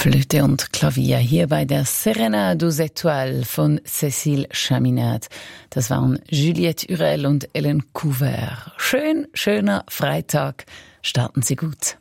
Flöte und Klavier hier bei der Serena dos Étoiles von Cécile Chaminade. Das waren Juliette Hurel und Ellen Couvert. Schöner Freitag. Starten Sie gut.